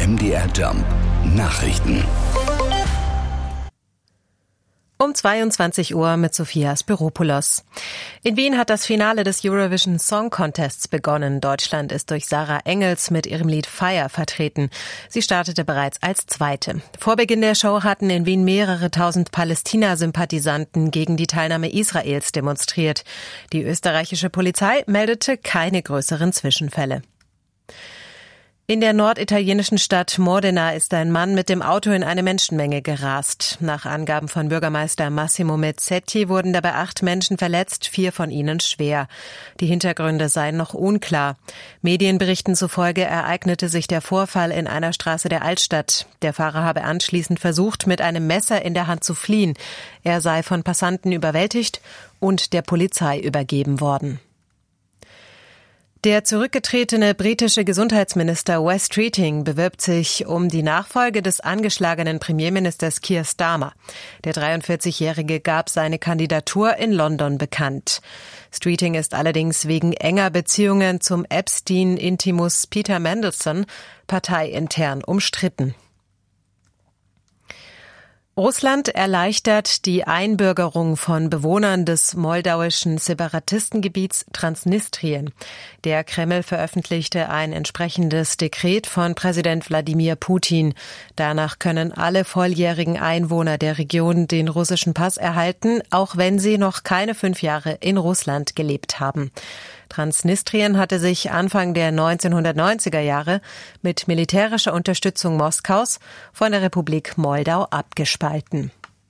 MDR Jump Nachrichten. Um 22 Uhr mit Sophia Spiropoulos. In Wien hat das Finale des Eurovision Song Contests begonnen. Deutschland ist durch Sarah Engels mit ihrem Lied Fire vertreten. Sie startete bereits als Zweite. Vor Beginn der Show hatten in Wien mehrere tausend Palästina-Sympathisanten gegen die Teilnahme Israels demonstriert. Die österreichische Polizei meldete keine größeren Zwischenfälle. In der norditalienischen Stadt Modena ist ein Mann mit dem Auto in eine Menschenmenge gerast. Nach Angaben von Bürgermeister Massimo Mezzetti wurden dabei 8 Menschen verletzt, 4 von ihnen schwer. Die Hintergründe seien noch unklar. Medienberichten zufolge ereignete sich der Vorfall in einer Straße der Altstadt. Der Fahrer habe anschließend versucht, mit einem Messer in der Hand zu fliehen. Er sei von Passanten überwältigt und der Polizei übergeben worden. Der zurückgetretene britische Gesundheitsminister Wes Streeting bewirbt sich um die Nachfolge des angeschlagenen Premierministers Keir Starmer. Der 43-Jährige gab seine Kandidatur in London bekannt. Streeting ist allerdings wegen enger Beziehungen zum Epstein-Intimus Peter Mandelson parteiintern umstritten. Russland erleichtert die Einbürgerung von Bewohnern des moldauischen Separatistengebiets Transnistrien. Der Kreml veröffentlichte ein entsprechendes Dekret von Präsident Wladimir Putin. Danach können alle volljährigen Einwohner der Region den russischen Pass erhalten, auch wenn sie noch keine 5 Jahre in Russland gelebt haben. Transnistrien hatte sich Anfang der 1990er Jahre mit militärischer Unterstützung Moskaus von der Republik Moldau abgespalten.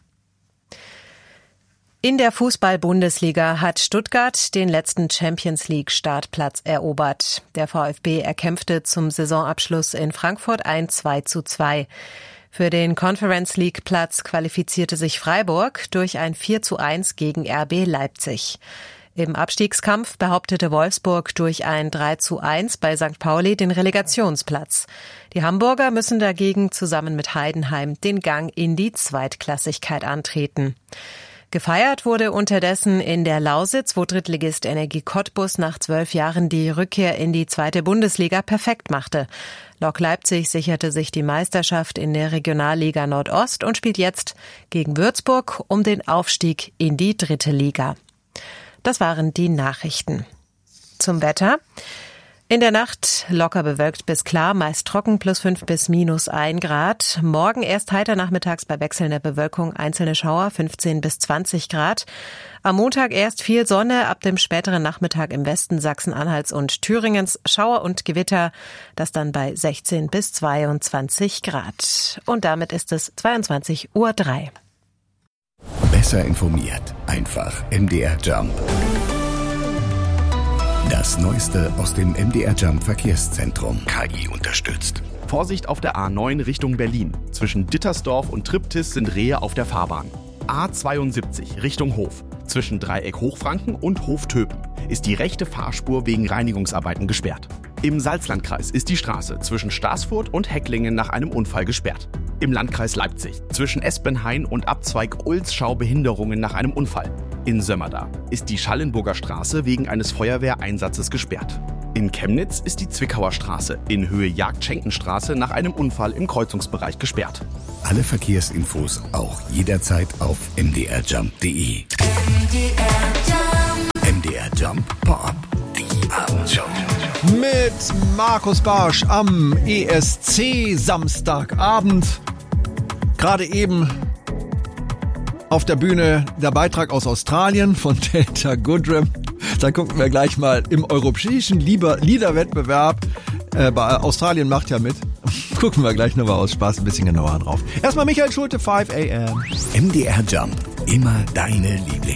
In der Fußball-Bundesliga hat Stuttgart den letzten Champions-League-Startplatz erobert. Der VfB erkämpfte zum Saisonabschluss in Frankfurt ein 2:2. Für den Conference-League-Platz qualifizierte sich Freiburg durch ein 4:1 gegen RB Leipzig. Im Abstiegskampf behauptete Wolfsburg durch ein 3:1 bei St. Pauli den Relegationsplatz. Die Hamburger müssen dagegen zusammen mit Heidenheim den Gang in die Zweitklassigkeit antreten. Gefeiert wurde unterdessen in der Lausitz, wo Drittligist Energie Cottbus nach 12 Jahren die Rückkehr in die 2. Bundesliga perfekt machte. Lok Leipzig sicherte sich die Meisterschaft in der Regionalliga Nordost und spielt jetzt gegen Würzburg um den Aufstieg in die 3. Liga. Das waren die Nachrichten. Zum Wetter. In der Nacht locker bewölkt bis klar, meist trocken, +5 bis -1 Grad. Morgen erst heiter, nachmittags bei wechselnder Bewölkung einzelne Schauer, 15 bis 20 Grad. Am Montag erst viel Sonne, ab dem späteren Nachmittag im Westen Sachsen-Anhalts und Thüringens Schauer und Gewitter, das dann bei 16 bis 22 Grad. Und damit ist es 22:03 Uhr. Besser informiert, einfach MDR Jump. Das Neueste aus dem MDR Jump Verkehrszentrum. KI unterstützt. Vorsicht auf der A9 Richtung Berlin. Zwischen Dittersdorf und Triptis sind Rehe auf der Fahrbahn. A72 Richtung Hof. Zwischen Dreieck Hochfranken und Hof Töpen ist die rechte Fahrspur wegen Reinigungsarbeiten gesperrt. Im Salzlandkreis ist die Straße zwischen Staßfurt und Hecklingen nach einem Unfall gesperrt. Im Landkreis Leipzig zwischen Espenhain und Abzweig Oelzschau Behinderungen nach einem Unfall. In Sömmerda ist die Schallenburger Straße wegen eines Feuerwehreinsatzes gesperrt. In Chemnitz ist die Zwickauer Straße in Höhe Jagdschenkenstraße nach einem Unfall im Kreuzungsbereich gesperrt. Alle Verkehrsinfos auch jederzeit auf mdrjump.de. MDR Jump Pop, die Abendshow. Mit Markus Barsch am ESC Samstagabend. Gerade eben auf der Bühne der Beitrag aus Australien von Delta Goodrem. Da gucken wir gleich mal im europäischen Liederwettbewerb. Bei Australien macht ja mit. Gucken wir gleich nochmal aus Spaß ein bisschen genauer drauf. Erstmal Michael Schulte, 5 AM. MDR Jump, immer deine Lieblings.